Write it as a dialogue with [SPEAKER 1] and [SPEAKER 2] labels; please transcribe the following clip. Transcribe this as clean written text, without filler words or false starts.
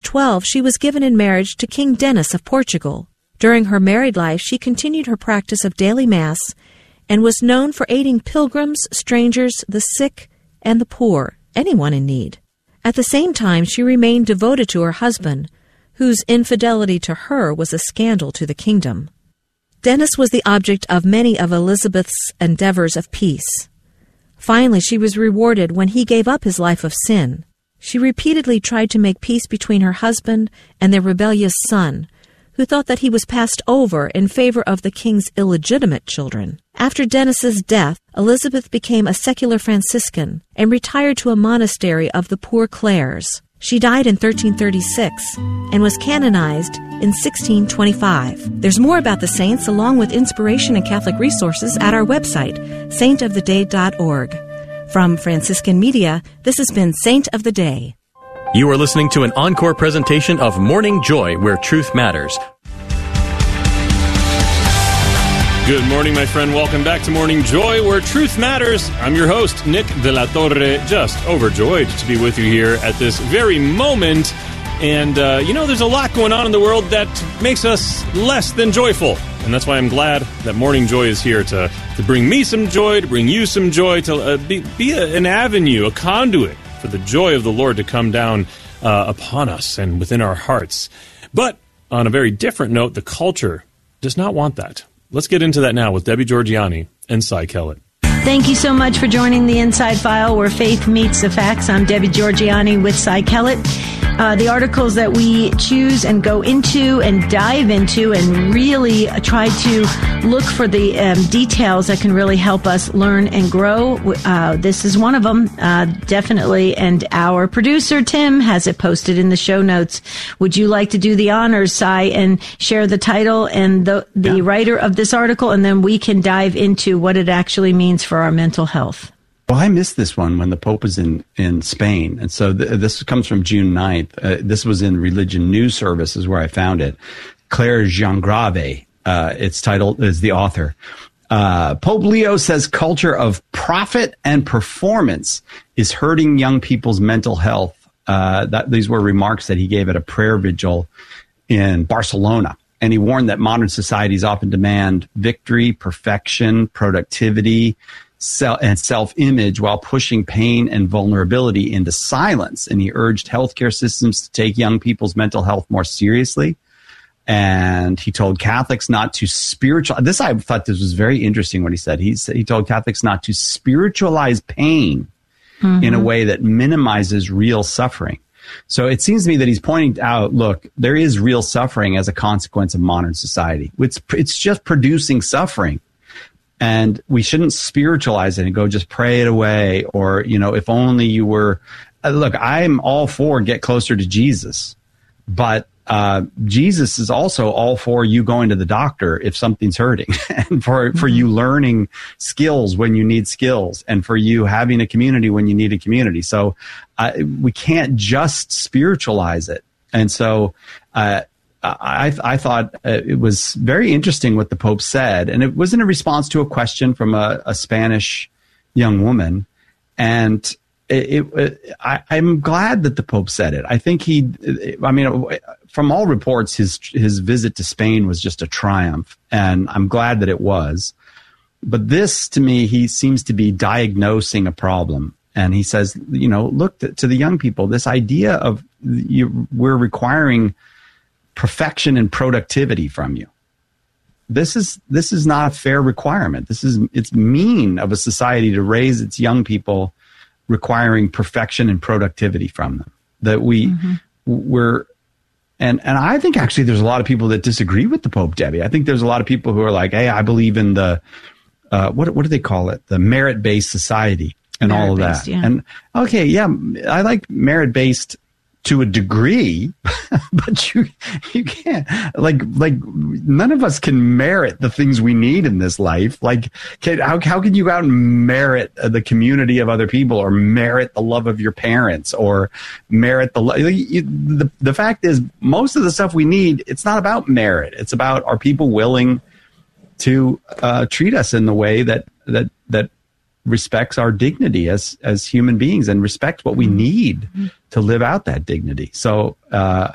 [SPEAKER 1] 12, she was given in marriage to King Denis of Portugal. During her married life, she continued her practice of daily Mass and was known for aiding pilgrims, strangers, the sick, and the poor, anyone in need. At the same time, she remained devoted to her husband, whose infidelity to her was a scandal to the kingdom. Denis was the object of many of Elizabeth's endeavors of peace. Finally, she was rewarded when he gave up his life of sin. She repeatedly tried to make peace between her husband and their rebellious son, who thought that he was passed over in favor of the king's illegitimate children. After Denis's death, Elizabeth became a secular Franciscan and retired to a monastery of the Poor Clares. She died in 1336 and was canonized in 1625. There's more about the saints along with inspiration and Catholic resources at our website, saintoftheday.org. From Franciscan Media, this has been Saint of the Day.
[SPEAKER 2] You are listening to an encore presentation of Morning Joy, where truth matters.
[SPEAKER 3] Good morning, my friend. Welcome back to Morning Joy, where truth matters. I'm your host, Nick de la Torre, just overjoyed to be with you here at this very moment. And, there's a lot going on in the world that makes us less than joyful. And that's why I'm glad that Morning Joy is here to bring me some joy, to bring you some joy, to be an avenue, a conduit for the joy of the Lord to come down upon us and within our hearts. But on a very different note, the culture does not want that. Let's get into that now with Debbie Georgianni and Cy Kellett.
[SPEAKER 4] Thank you so much for joining the Inside File, where faith meets the facts. I'm Debbie Georgianni with Cy Kellett. The articles that we choose and go into and dive into and really try to look for the details that can really help us learn and grow. This is one of them, definitely. And our producer, Tim, has it posted in the show notes. Would you like to do the honors, Cy, and share the title and the writer of this article, and then we can dive into what it actually means for our mental health?
[SPEAKER 5] Well, I missed this one when the Pope was in Spain. And so this comes from June 9th. This was in Religion News Service is where I found it. Claire Jeangrave, its title is the author. Pope Leo says culture of profit and performance is hurting young people's mental health. These were remarks that he gave at a prayer vigil in Barcelona. And he warned that modern societies often demand victory, perfection, productivity, and self-image while pushing pain and vulnerability into silence. And he urged healthcare systems to take young people's mental health more seriously. And he told Catholics not to spiritualize. I thought this was very interesting what he said. He told Catholics not to spiritualize pain in a way that minimizes real suffering. So it seems to me that he's pointing out, look, there is real suffering as a consequence of modern society. It's just producing suffering. And we shouldn't spiritualize it and go just pray it away. Or, if only you were, look, I'm all for get closer to Jesus, but Jesus is also all for you going to the doctor if something's hurting, and for you learning skills when you need skills, and for you having a community when you need a community. So we can't just spiritualize it. And so I thought it was very interesting what the Pope said, and it was in a response to a question from a Spanish young woman. And I'm glad that the Pope said it. I think from all reports, his visit to Spain was just a triumph, and I'm glad that it was. But this, to me, he seems to be diagnosing a problem. And he says, look to the young people, this idea of we're requiring perfection and productivity from you. This is not a fair requirement. It's mean of a society to raise its young people requiring perfection and productivity from them. That we're and I think actually there's a lot of people that disagree with the Pope, Debbie. I think there's a lot of people who are like, hey, I believe in the what do they call it? The merit-based society and all of that. Yeah. And okay, yeah, I like merit-based to a degree, but you can't, like none of us can merit the things we need in this life. Like, how can you go out and merit the community of other people, or merit the love of your parents, or merit the fact is, most of the stuff we need, it's not about merit. It's about, are people willing to treat us in the way that respects our dignity as human beings and respects what we need to live out that dignity. So, I